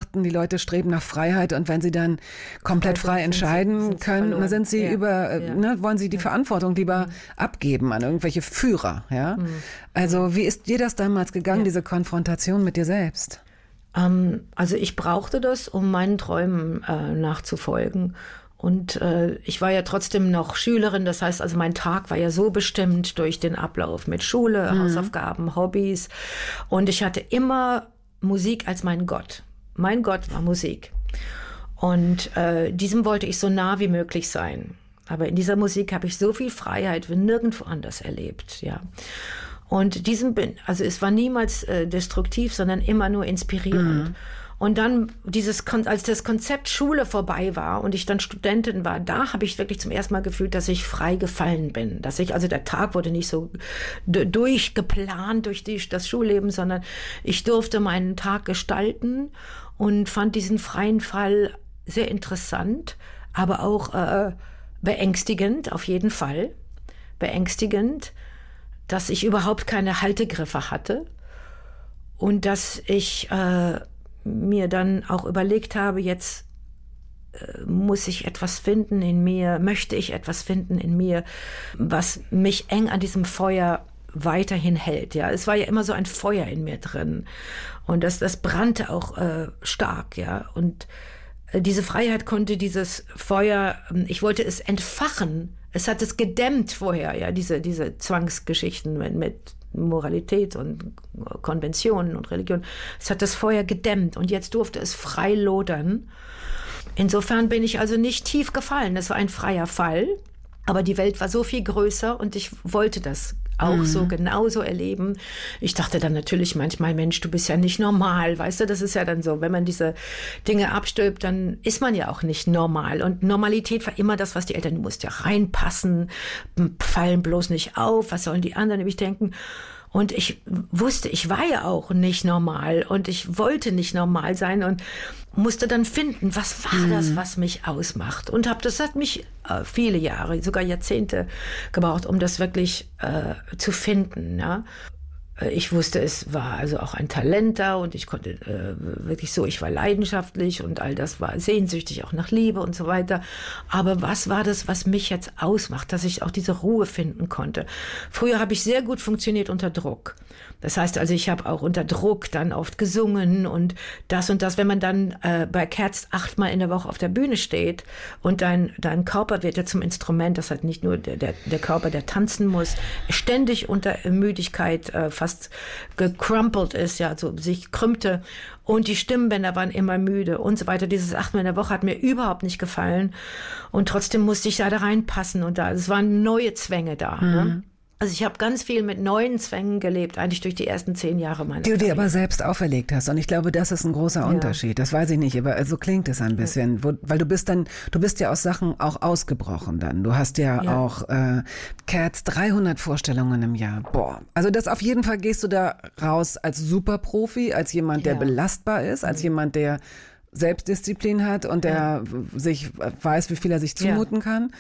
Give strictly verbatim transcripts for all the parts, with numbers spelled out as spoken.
sagten, die Leute streben nach Freiheit und wenn sie dann komplett frei, frei entscheiden sind sie, sind können, dann sind sie ja. über, ja. Ne, wollen sie die ja. Verantwortung lieber mhm. abgeben an irgendwelche Führer. Ja? Mhm. Also wie ist dir das damals gegangen, ja. diese Konfrontation mit dir selbst? Ähm, also ich brauchte das, um meinen Träumen äh, nachzufolgen. Und äh, ich war ja trotzdem noch Schülerin, das heißt also mein Tag war ja so bestimmt durch den Ablauf mit Schule, mhm. Hausaufgaben, Hobbys. Und ich hatte immer Musik als mein Gott. Mein Gott war Musik. Und äh, diesem wollte ich so nah wie möglich sein. Aber in dieser Musik habe ich so viel Freiheit wie nirgendwo anders erlebt, ja. Und diesem bin, also es war niemals äh, destruktiv, sondern immer nur inspirierend. Mhm. Und dann dieses, als das Konzept Schule vorbei war und ich dann Studentin war, da habe ich wirklich zum ersten Mal gefühlt, dass ich frei gefallen bin. Dass ich, also der Tag wurde nicht so d- durchgeplant durch die, das Schulleben, sondern ich durfte meinen Tag gestalten und fand diesen freien Fall sehr interessant, aber auch äh, beängstigend, auf jeden Fall. Beängstigend, dass ich überhaupt keine Haltegriffe hatte und dass ich äh, mir dann auch überlegt habe, jetzt äh, muss ich etwas finden in mir, möchte ich etwas finden in mir, was mich eng an diesem Feuer weiterhin hält. Ja, es war ja immer so ein Feuer in mir drin und das, das brannte auch äh, stark, ja. Und äh, diese Freiheit konnte dieses Feuer, äh, ich wollte es entfachen. Es hat es gedämmt vorher, ja, diese diese Zwangsgeschichten mit, mit Moralität und Konventionen und Religion. Es hat das Feuer gedämmt und jetzt durfte es frei lodern. Insofern bin ich also nicht tief gefallen. Es war ein freier Fall, aber die Welt war so viel größer und ich wollte das auch mhm. so genauso erleben. Ich dachte dann natürlich manchmal, Mensch, du bist ja nicht normal, weißt du, das ist ja dann so, wenn man diese Dinge abstülpt, dann ist man ja auch nicht normal. Und Normalität war immer das, was die Eltern, du musst ja reinpassen, fallen bloß nicht auf, was sollen die anderen nämlich denken? Und ich wusste, ich war ja auch nicht normal und ich wollte nicht normal sein und musste dann finden, was war mhm. das, was mich ausmacht. Und hab, das hat mich äh, viele Jahre, sogar Jahrzehnte gebraucht, um das wirklich äh, zu finden. Ja? Ich wusste, es war also auch ein Talent da und ich konnte äh, wirklich so, ich war leidenschaftlich und all das war sehnsüchtig auch nach Liebe und so weiter. Aber was war das, was mich jetzt ausmacht, dass ich auch diese Ruhe finden konnte? Früher habe ich sehr gut funktioniert unter Druck. Das heißt also, ich habe auch unter Druck dann oft gesungen und das und das. Wenn man dann äh, bei Cats achtmal in der Woche auf der Bühne steht und dein, dein Körper wird ja zum Instrument, das hat nicht nur der, der, der Körper, der tanzen muss, ständig unter Müdigkeit äh, fast gecrumpelt ist, ja, so sich krümmte und die Stimmbänder waren immer müde und so weiter. Dieses achtmal in der Woche hat mir überhaupt nicht gefallen und trotzdem musste ich da reinpassen und da, es waren neue Zwänge da, mhm. ne? Also ich habe ganz viel mit neuen Zwängen gelebt, eigentlich durch die ersten zehn Jahre meiner Die du dir aber selbst auferlegt hast. Und ich glaube, das ist ein großer Unterschied. Ja. Das weiß ich nicht, aber so klingt es ein bisschen. Ja. Wo, weil du bist dann, du bist ja aus Sachen auch ausgebrochen dann. Du hast ja, ja. auch äh, Cats dreihundert Vorstellungen im Jahr. Boah. Also das auf jeden Fall gehst du da raus als Superprofi, als jemand, der ja. belastbar ist, als mhm. jemand, der Selbstdisziplin hat und der ja. sich weiß, wie viel er sich zumuten ja. kann.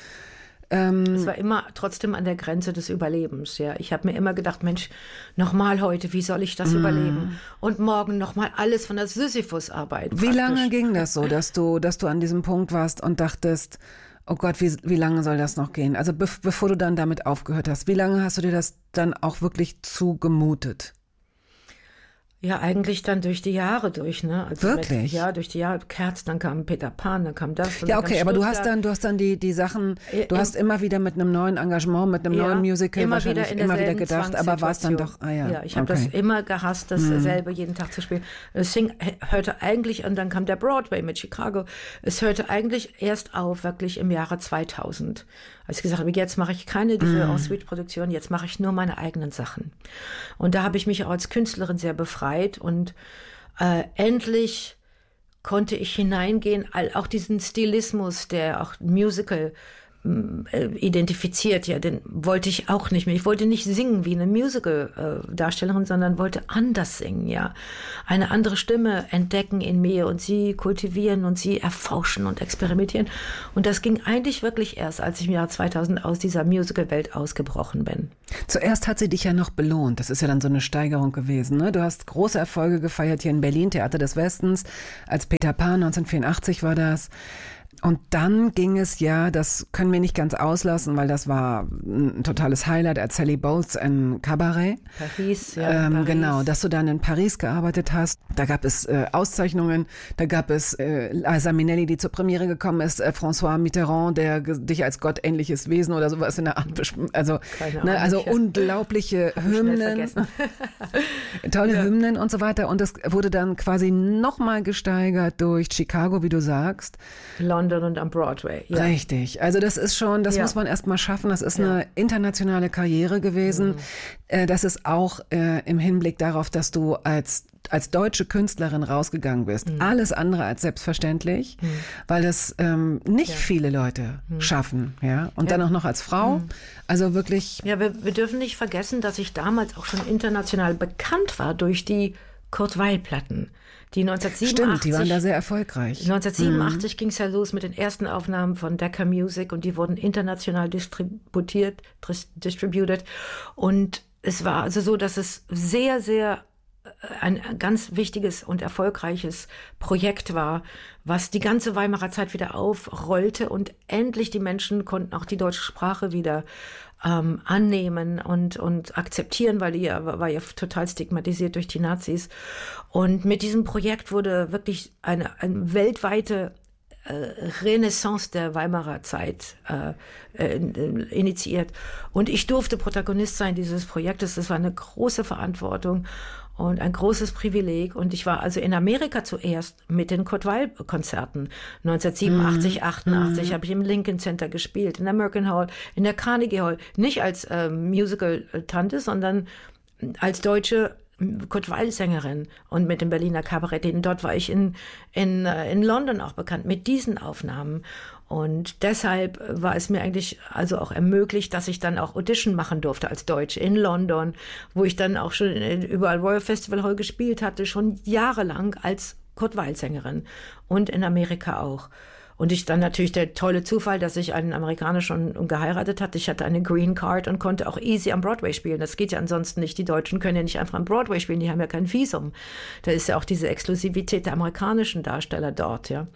Es war immer trotzdem an der Grenze des Überlebens. Ja, ich habe mir immer gedacht, Mensch, nochmal heute, wie soll ich das mm. überleben? Und morgen nochmal alles von der Sisyphus-Arbeit. Wie lange ging das so, dass du, dass du an diesem Punkt warst und dachtest, oh Gott, wie, wie lange soll das noch gehen? Also be- bevor du dann damit aufgehört hast, wie lange hast du dir das dann auch wirklich zugemutet? Ja, eigentlich dann durch die Jahre durch, ne? Also wirklich? Mit, ja, durch die Jahre. Kerz, dann kam Peter Pan, dann kam das. Ja, okay, aber du hast dann, du hast dann die, die Sachen, du hast immer wieder mit einem neuen Engagement, mit einem ja, neuen Musical immer wahrscheinlich wieder immer wieder gedacht, aber war es dann doch, ah ja. Ja, ich habe okay. das immer gehasst, dasselbe mhm. jeden Tag zu spielen. Es hing, hörte eigentlich, und dann kam der Broadway mit Chicago, es hörte eigentlich erst auf, wirklich im Jahre zweitausend. Als ich gesagt habe, jetzt mache ich keine diese mm. Ensuite-Produktion, jetzt mache ich nur meine eigenen Sachen. Und da habe ich mich auch als Künstlerin sehr befreit und äh, endlich konnte ich hineingehen, all, auch diesen Stilismus, der auch Musical identifiziert, ja, den wollte ich auch nicht mehr. Ich wollte nicht singen wie eine Musical-Darstellerin, sondern wollte anders singen, ja. Eine andere Stimme entdecken in mir und sie kultivieren und sie erforschen und experimentieren. Und das ging eigentlich wirklich erst, als ich im Jahr zweitausend aus dieser Musical-Welt ausgebrochen bin. Zuerst hat sie dich ja noch belohnt. Das ist ja dann so eine Steigerung gewesen, ne? Du hast große Erfolge gefeiert hier in Berlin, Theater des Westens, als Peter Pan, neunzehnhundertvierundachtzig war das. Und dann ging es ja, das können wir nicht ganz auslassen, weil das war ein totales Highlight, als Sally Bowles in Cabaret. Paris, ja. Ähm, Paris. Genau, dass du dann in Paris gearbeitet hast. Da gab es äh, Auszeichnungen, da gab es äh, Liza Minnelli, die zur Premiere gekommen ist, äh, François Mitterrand, der ge- dich als gottähnliches Wesen oder sowas in der Art beschrieben. Also, ne, also unglaubliche Hymnen, tolle ja. Hymnen und so weiter. Und das wurde dann quasi nochmal gesteigert durch Chicago, wie du sagst. London und am Broadway. Ja. Richtig. Also das ist schon, das ja. muss man erst mal schaffen. Das ist ja. eine internationale Karriere gewesen. Mhm. Das ist auch äh, im Hinblick darauf, dass du als als deutsche Künstlerin rausgegangen bist. Mhm. Alles andere als selbstverständlich, mhm. weil das ähm, nicht ja. viele Leute mhm. schaffen. Ja? Und ja. dann auch noch als Frau. Mhm. Also wirklich. Ja, wir, wir dürfen nicht vergessen, dass ich damals auch schon international bekannt war durch die Kurt-Weill-Platten. Die neunzehnhundertsiebenundachtzig, Stimmt, die waren da sehr erfolgreich. neunzehnhundertsiebenundachtzig mhm. ging es ja los mit den ersten Aufnahmen von Decca Music und die wurden international distributiert, distributed. Und es war also so, dass es sehr, sehr ein ganz wichtiges und erfolgreiches Projekt war, was die ganze Weimarer Zeit wieder aufrollte und endlich die Menschen konnten auch die deutsche Sprache wieder ähm, annehmen und, und akzeptieren, weil die ja, war ja total stigmatisiert durch die Nazis. Und mit diesem Projekt wurde wirklich eine, eine weltweite Renaissance der Weimarer Zeit äh, äh, initiiert. Und ich durfte Protagonist sein dieses Projektes. Das war eine große Verantwortung und ein großes Privileg. Und ich war also in Amerika zuerst mit den Kurt-Weill-Konzerten. neunzehnhundertsiebenundachtzig, achtundachtzig mm. habe ich im Lincoln Center gespielt, in der American Hall, in der Carnegie Hall. Nicht als äh, Musical-Tante, sondern als deutsche Kurt-Weill-Sängerin und mit dem Berliner Kabarett. Dort war ich in, in, in London auch bekannt mit diesen Aufnahmen. Und deshalb war es mir eigentlich also auch ermöglicht, dass ich dann auch Audition machen durfte als Deutsche in London, wo ich dann auch schon überall Royal Festival Hall gespielt hatte, schon jahrelang als Kurt-Weill-Sängerin und in Amerika auch. Und ich dann natürlich der tolle Zufall, dass ich einen Amerikaner schon geheiratet hatte. Ich hatte eine Green Card und konnte auch easy am Broadway spielen. Das geht ja ansonsten nicht. Die Deutschen können ja nicht einfach am Broadway spielen. Die haben ja kein Visum. Da ist ja auch diese Exklusivität der amerikanischen Darsteller dort, ja.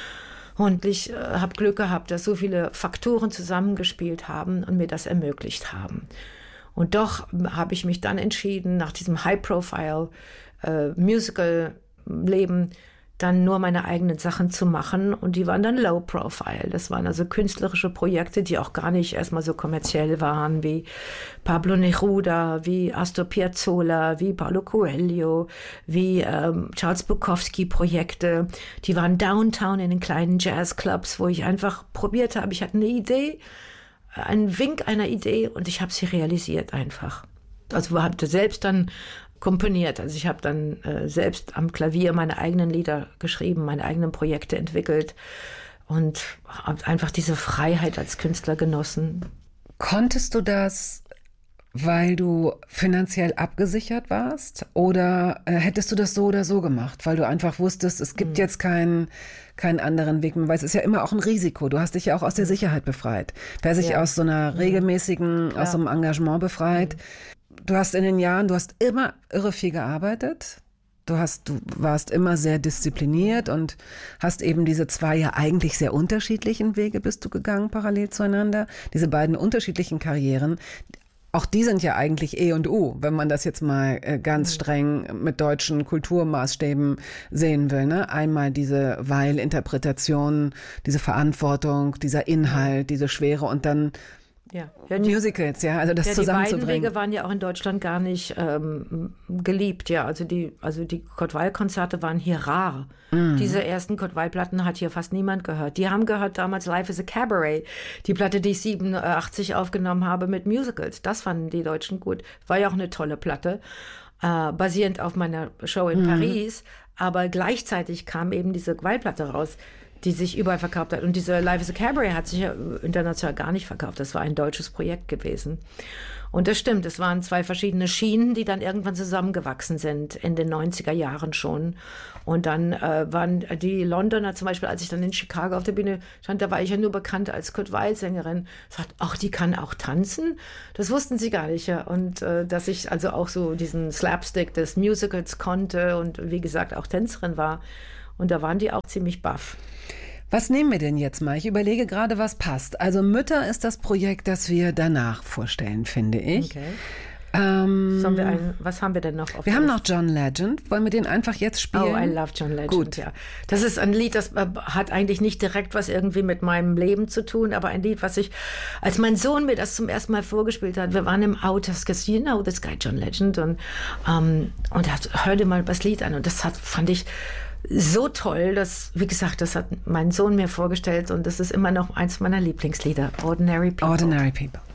Und ich äh, habe Glück gehabt, dass so viele Faktoren zusammengespielt haben und mir das ermöglicht haben. Und doch habe ich mich dann entschieden, nach diesem High-Profile äh, Musical-Leben dann nur meine eigenen Sachen zu machen und die waren dann low profile. Das waren also künstlerische Projekte, die auch gar nicht erstmal so kommerziell waren wie Pablo Neruda, wie Astor Piazzolla, wie Paulo Coelho, wie ähm, Charles Bukowski Projekte. Die waren downtown in den kleinen Jazzclubs, wo ich einfach probiert habe. Ich hatte eine Idee, einen Wink einer Idee und ich habe sie realisiert einfach. Also hatte selbst dann komponiert. Also ich habe dann äh, selbst am Klavier meine eigenen Lieder geschrieben, meine eigenen Projekte entwickelt und habe einfach diese Freiheit als Künstler genossen. Konntest du das, weil du finanziell abgesichert warst? Oder äh, hättest du das so oder so gemacht, weil du einfach wusstest, es gibt mhm. jetzt keinen keinen anderen Weg mehr, weil es ist ja immer auch ein Risiko. Du hast dich ja auch aus der Sicherheit befreit. Wer sich ja. aus so einer regelmäßigen, mhm. aus so einem Engagement befreit. Mhm. Du hast in den Jahren, du hast immer irre viel gearbeitet. Du hast, du warst immer sehr diszipliniert und hast eben diese zwei ja eigentlich sehr unterschiedlichen Wege bist du gegangen, parallel zueinander. Diese beiden unterschiedlichen Karrieren. Auch die sind ja eigentlich E und U, wenn man das jetzt mal äh, ganz streng mit deutschen Kulturmaßstäben sehen will. Ne? Einmal diese Weil-Interpretation, diese Verantwortung, dieser Inhalt, diese Schwere und dann Ja. Musicals, ja, also das ja, zusammenzubringen. Die beiden Wege waren ja auch in Deutschland gar nicht ähm, geliebt, ja, also die, also die Kurt-Weill-Konzerte waren hier rar. Mm. Diese ersten Kurt-Weill-Platten hat hier fast niemand gehört. Die haben gehört damals Life is a Cabaret, die Platte, die ich siebenundachtzig aufgenommen habe mit Musicals. Das fanden die Deutschen gut. War ja auch eine tolle Platte, äh, basierend auf meiner Show in mm. Paris, aber gleichzeitig kam eben diese Weill-Platte raus, die sich überall verkauft hat. Und diese Life is a Cabaret hat sich ja international gar nicht verkauft. Das war ein deutsches Projekt gewesen. Und das stimmt, es waren zwei verschiedene Schienen, die dann irgendwann zusammengewachsen sind, in den neunziger Jahren schon. Und dann äh, waren die Londoner zum Beispiel, als ich dann in Chicago auf der Bühne stand, da war ich ja nur bekannt als Kurt Weill-Sängerin. Sagt, ach, die kann auch tanzen? Das wussten sie gar nicht. Ja. Und äh, dass ich also auch so diesen Slapstick des Musicals konnte und wie gesagt auch Tänzerin war. Und da waren die auch ziemlich baff. Was nehmen wir denn jetzt mal? Ich überlege gerade, was passt. Also Mütter ist das Projekt, das wir danach vorstellen, finde ich. Okay. Ähm, Sollen wir ein, was haben wir denn noch? Auf wir haben noch John Legend. Wollen wir den einfach jetzt spielen? Oh, I love John Legend, Gut. Ja. Das ist ein Lied, das äh, hat eigentlich nicht direkt was irgendwie mit meinem Leben zu tun, aber ein Lied, was ich, als mein Sohn mir das zum ersten Mal vorgespielt hat, wir waren im Auto, das gesagt, you know this guy John Legend, und, ähm, und er hat, hör dir mal das Lied an, und das hat, fand ich so toll, dass, wie gesagt, das hat mein Sohn mir vorgestellt, und das ist immer noch eins meiner Lieblingslieder, Ordinary People. Ordinary People.